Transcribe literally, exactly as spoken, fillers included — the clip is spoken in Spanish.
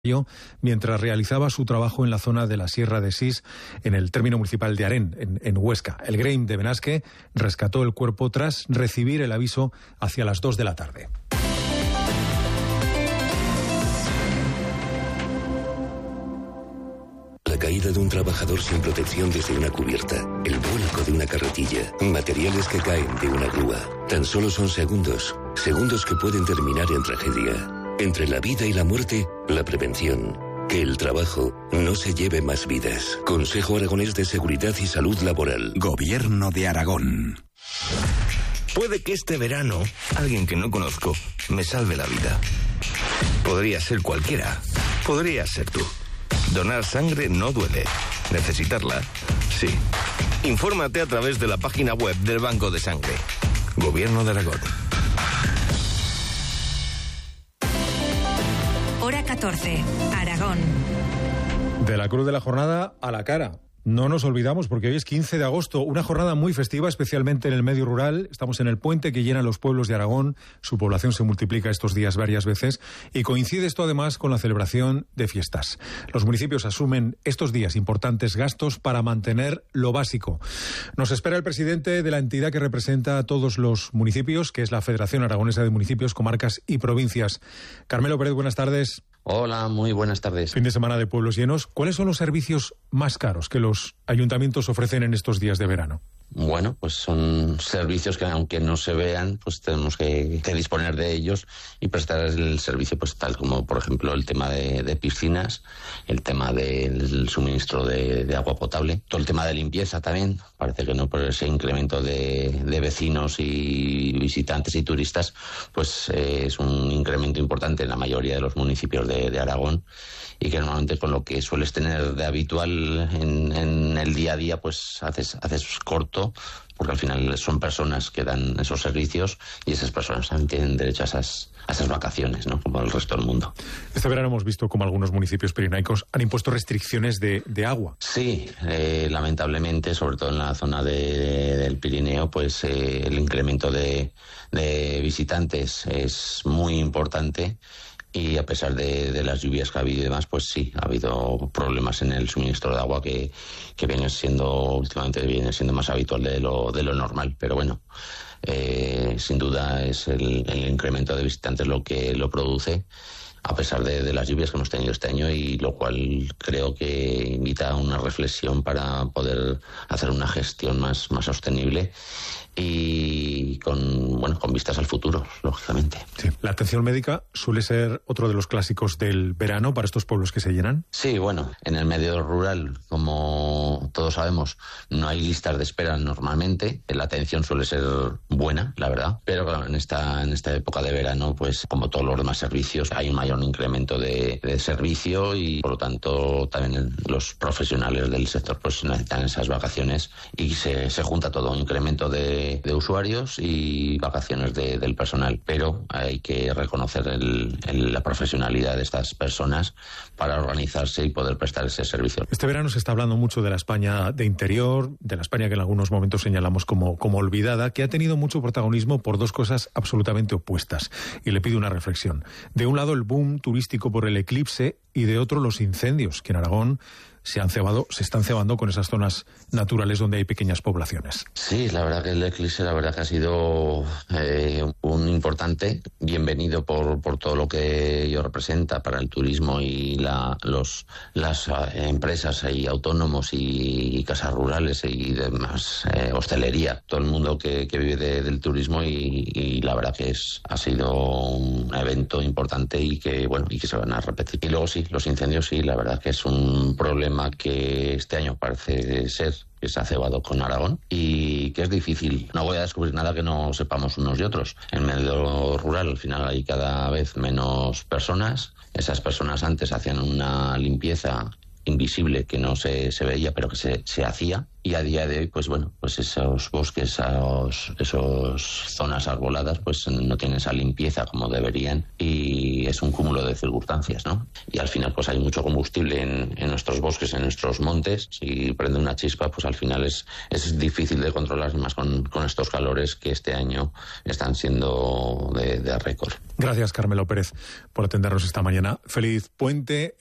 mientras realizaba su trabajo en la zona de la Sierra de Sis, en el término municipal de Arén, en, en Huesca. El Grem de Benasque rescató el cuerpo tras recibir el aviso hacia las dos de la tarde. La caída de un trabajador sin protección desde una cubierta, el vuelco de una carretilla, materiales que caen de una grúa. Tan solo son segundos, segundos que pueden terminar en tragedia. Entre la vida y la muerte, la prevención. Que el trabajo no se lleve más vidas. Consejo Aragonés de Seguridad y Salud Laboral. Gobierno de Aragón. Puede que este verano alguien que no conozco me salve la vida. Podría ser cualquiera. Podría ser tú. Donar sangre no duele. Necesitarla, sí. Infórmate a través de la página web del Banco de Sangre. Gobierno de Aragón. Hora catorce, Aragón. De la cruz de la jornada a la cara. No nos olvidamos porque hoy es quince de agosto, una jornada muy festiva, especialmente en el medio rural. Estamos en el puente que llena los pueblos de Aragón. Su población se multiplica estos días varias veces y coincide esto además con la celebración de fiestas. Los municipios asumen estos días importantes gastos para mantener lo básico. Nos espera el presidente de la entidad que representa a todos los municipios, que es la Federación Aragonesa de Municipios, Comarcas y Provincias. Carmelo Pérez, buenas tardes. Hola, muy buenas tardes. Fin de semana de pueblos llenos. ¿Cuáles son los servicios más caros que los ayuntamientos ofrecen en estos días de verano? Bueno, pues son servicios que aunque no se vean, pues tenemos que, que disponer de ellos y prestar el servicio, pues tal como por ejemplo el tema de, de piscinas, el tema del suministro de, de agua potable, todo el tema de limpieza también. Parece que no, por ese incremento de, de vecinos y visitantes y turistas, pues eh, es un incremento importante en la mayoría de los municipios de, de Aragón, y que normalmente con lo que sueles tener de habitual en, en el día a día, pues haces, haces corto, porque al final son personas que dan esos servicios y esas personas también tienen derecho a esas, a esas vacaciones, ¿no? Como el resto del mundo. Este verano hemos visto como algunos municipios pirenaicos han impuesto restricciones de, de agua. Sí, eh, lamentablemente, sobre todo en la zona de, del Pirineo, pues eh, el incremento de, de visitantes es muy importante. Y a pesar de, de las lluvias que ha habido y demás, pues sí, ha habido problemas en el suministro de agua que, que viene siendo, últimamente viene siendo más habitual de lo, de lo normal. Pero bueno, eh, sin duda es el, el incremento de visitantes lo que lo produce, a pesar de, de las lluvias que hemos tenido este año, y lo cual creo que invita a una reflexión para poder hacer una gestión más, más sostenible y con bueno con vistas al futuro, lógicamente. Sí. La atención médica suele ser otro de los clásicos del verano para estos pueblos que se llenan. Sí, bueno, en el medio rural, como todos sabemos, no hay listas de espera normalmente. La atención suele ser buena, la verdad, pero claro, en esta en esta época de verano, pues como todos los demás servicios, hay un mayor incremento de, de servicio y por lo tanto también los profesionales del sector pues necesitan esas vacaciones y se, se junta todo, un incremento de de usuarios y vacaciones de, del personal, pero hay que reconocer el, el, la profesionalidad de estas personas para organizarse y poder prestar ese servicio. Este verano se está hablando mucho de la España de interior, de la España que en algunos momentos señalamos como, como olvidada, que ha tenido mucho protagonismo por dos cosas absolutamente opuestas, y le pido una reflexión. De un lado el boom turístico por el eclipse y de otro los incendios, que en Aragón se han cebado, se están cebando con esas zonas naturales donde hay pequeñas poblaciones. Sí, la verdad que el eclipse la verdad que ha sido eh, un importante, bienvenido por, por todo lo que ello representa para el turismo y la, los, las uh, empresas y autónomos y, y casas rurales y demás, eh, hostelería, todo el mundo que, que vive de, del turismo y, y la verdad que es ha sido un evento importante y que bueno y que se van a repetir. Y luego sí, los incendios sí, la verdad que es un problema que este año parece ser que se ha cebado con Aragón y que es difícil. No voy a descubrir nada que no sepamos unos y otros. En el medio rural al final hay cada vez menos personas. Esas personas antes hacían una limpieza invisible que no se, se veía, pero que se, se hacía. Y a día de hoy, pues bueno, pues esos bosques, esos, esos zonas arboladas, pues no tienen esa limpieza como deberían y es un cúmulo de circunstancias, ¿no? Y al final, pues hay mucho combustible en, en nuestros bosques, en nuestros montes. Si prende una chispa, pues al final es, es difícil de controlar, más con, con estos calores que este año están siendo de, de récord. Gracias, Carmelo Pérez, por atendernos esta mañana. Feliz puente.